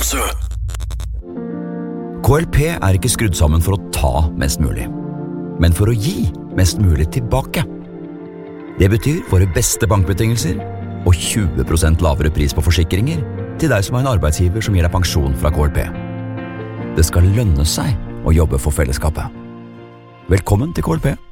KLP er ikke skrudd sammen for å ta mest mulig, men for å gi mest mulig tilbake. Det betyr våre beste bankbetingelser og 20% lavere pris på forsikringer til deg som har en arbeidsgiver som gir deg pensjon fra KLP. Det skal lønne seg å jobbe for fellesskapet. Velkommen til KLP.